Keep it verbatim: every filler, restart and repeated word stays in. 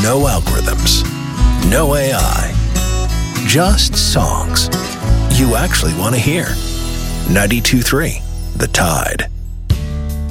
No algorithms. No A I. Just songs you actually want to hear. ninety-two point three The Tide.